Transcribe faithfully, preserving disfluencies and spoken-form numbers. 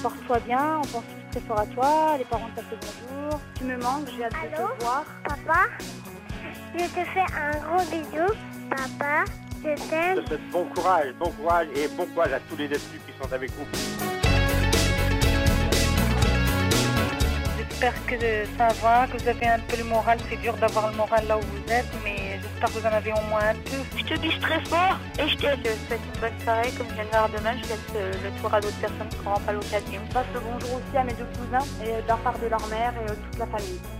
porte-toi bien, on pense tous très fort à toi, les parents te passent bonjour. Tu me manques, j'ai hâte de Allô, te voir. Papa, je te fais un gros bisou. Papa, je t'aime. Je te souhaite bon courage, bon courage et bon courage à tous les détenus qui sont avec vous. J'espère que ça va, que vous avez un peu le moral. C'est dur d'avoir le moral là où vous êtes, mais j'espère que vous en avez au moins un peu. Je te dis très fort et je te souhaite une bonne soirée. Comme je viens de voir demain, je laisse le tour à d'autres personnes qui n'auront pas l'occasion. Passe le bonjour aussi à mes deux cousins et de la part de leur mère et toute la famille.